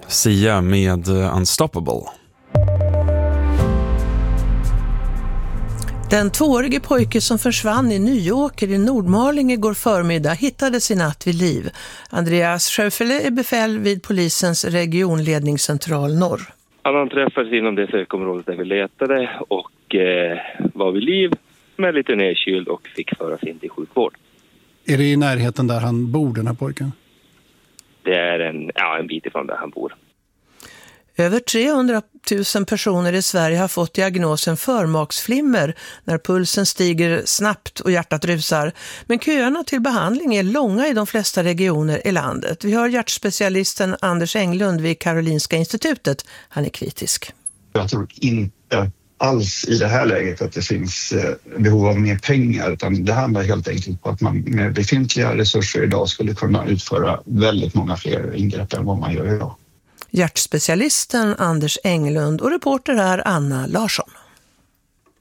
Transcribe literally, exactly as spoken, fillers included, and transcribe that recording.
Sia med Unstoppable. Den tvåårige pojke som försvann i Nyåker i Nordmaling igår förmiddag hittades i natt vid liv. Andreas Schöffele är befäl vid polisens regionledningscentral norr. Han träffades inom det sökområdet där vi letade och eh, var vid liv med lite nedkyld och fick föras in till sjukvård. Är det i närheten där han bor, den här pojken? Det är en, ja, en bit ifrån där han bor. Över trehundratusen personer i Sverige har fått diagnosen förmaksflimmer när pulsen stiger snabbt och hjärtat rusar. Men köerna till behandling är långa i de flesta regioner i landet. Vi har hjärtspecialisten Anders Englund vid Karolinska institutet. Han är kritisk. Jag tror inte alls i det här läget att det finns behov av mer pengar, utan det handlar helt enkelt på att man med befintliga resurser idag skulle kunna utföra väldigt många fler ingrepp än vad man gör idag. Hjärtspecialisten Anders Englund och reporter är Anna Larsson.